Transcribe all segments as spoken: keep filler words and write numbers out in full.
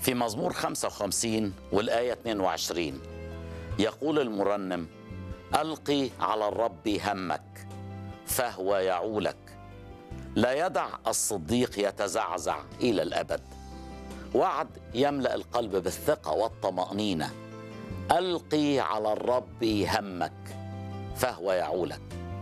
في مزمور خمسة وخمسين والآية اثنين وعشرين يقول المرنم: ألقي على الرب همك فهو يعولك، لا يدع الصديق يتزعزع إلى الأبد. وعد يملأ القلب بالثقة والطمأنينة. ألقي على الرب همك فهو يعولك.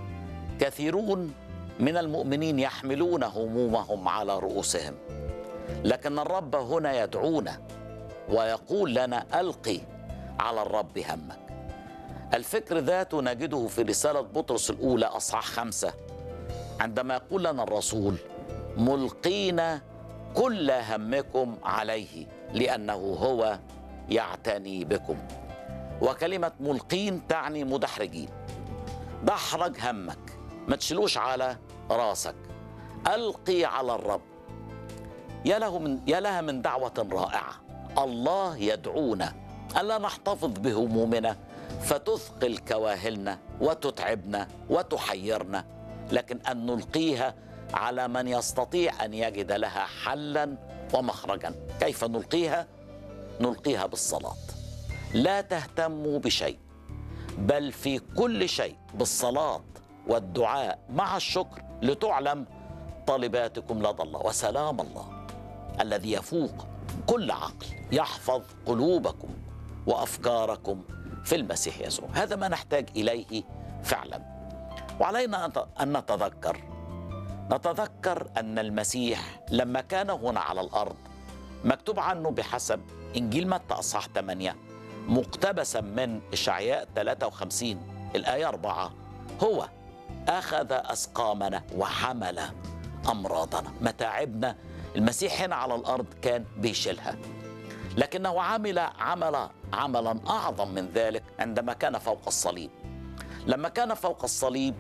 كثيرون من المؤمنين يحملون همومهم على رؤوسهم، لكن الرب هنا يدعونا ويقول لنا: ألقي على الرب همك. الفكر ذاته نجده في رسالة بطرس الأولى أصحاح خمسة، عندما يقول لنا الرسول: ملقين كل همكم عليه لأنه هو يعتني بكم. وكلمة ملقين تعني مدحرجين. دحرج همك، ما تشيلوش على راسك، ألقي على الرب. يا له من يا لها من دعوة رائعة. الله يدعونا ألا نحتفظ بهمومنا فتثقل كواهلنا وتتعبنا وتحيرنا، لكن أن نلقيها على من يستطيع أن يجد لها حلا ومخرجا. كيف نلقيها؟ نلقيها بالصلاة. لا تهتموا بشيء، بل في كل شيء بالصلاة والدعاء مع الشكر لتعلم طلباتكم لدى الله، وسلام الله الذي يفوق كل عقل يحفظ قلوبكم وأفكاركم في المسيح يسوع. هذا ما نحتاج إليه فعلا. وعلينا أن نتذكر نتذكر أن المسيح لما كان هنا على الأرض مكتوب عنه بحسب إنجيل متى أصحاح ثمانية مقتبسا من إشعياء ثلاثة وخمسين الآية أربعة: هو أخذ أسقامنا وحمل أمراضنا. متاعبنا المسيح هنا على الأرض كان بيشيلها، لكنه عمل عمل عملا أعظم من ذلك عندما كان فوق الصليب. لما كان فوق الصليب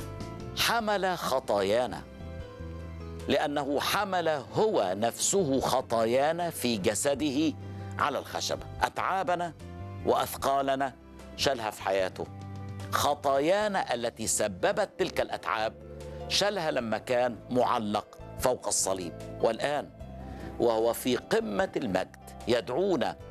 حمل خطايانا، لأنه حمل هو نفسه خطايانا في جسده على الخشبة. أتعابنا وأثقالنا شالها في حياته. خطايانا التي سببت تلك الأتعاب شالها لما كان معلق فوق الصليب. والآن وهو في قمة المجد يدعونا